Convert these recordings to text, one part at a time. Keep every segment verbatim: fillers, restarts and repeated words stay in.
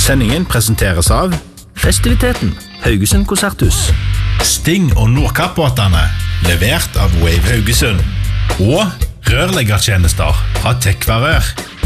Sendingen presenteres av Festiviteten, Haugesund Konserthus. Sting og Nordkapp-båtene, levert av Wave Haugesund. Og rørleggertjenester fra Tekvarør.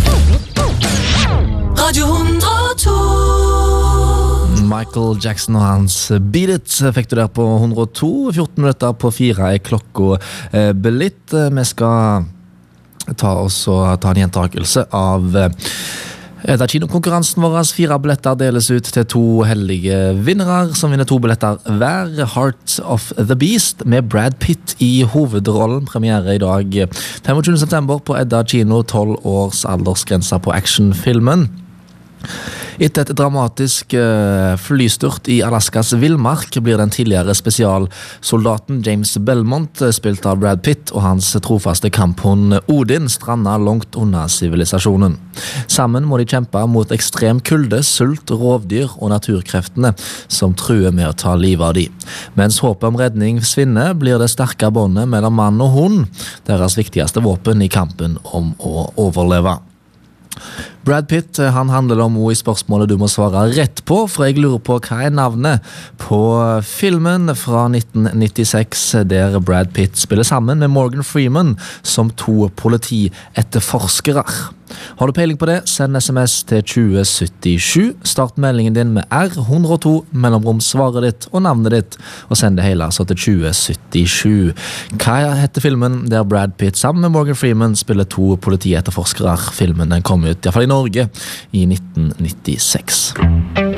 Radio hundre og to. Michael Jackson og hans Beat It fikk du der på hundre og to. fjorten minutter på fire er klokka blitt. Vi skal ta, også, ta en gjentakelse av Edda kinokonkurransen vår. Fire billetter deles ut til to heldige vinnere som vinner to billetter hver. Heart of the Beast med Brad Pitt i hovedrollen. Premiere i dag femogtyvende september på Edda kino. tolv års aldersgrense på actionfilmen. Etter et dramatisk uh, flystyrt i Alaskas villmark blir den tidligere spesialsoldaten James Belmont, spilt av Brad Pitt, og hans trofaste kamphund Odin stranda langt unna sivilisasjonen. Sammen må de kjempe mot ekstrem kulde, sult, rovdyr og naturkreftene som truer med å ta livet av de. Mens håpet om redning svinner, blir det sterke båndet mellom mann og hund deres viktigste våpen i kampen om å overleve. Brad Pitt, han handler om hva i spørsmålet du må svare rett på, for jeg lurer på hva er navnet på filmen fra nitten nittiseks, der Brad Pitt spiller sammen med Morgan Freeman som to politietterforskere. Har du peiling på det, send sms til tjue syttisju. Start meldingen din med R hundre og to, mellomrom svaret ditt og navnet ditt, og send det hele altså til tjue syttisju. Hva heter filmen der Brad Pitt sammen med Morgan Freeman spiller to politietterforskere? Filmen den kom ut, i hvert fall i Norge, i nitten nittiseks.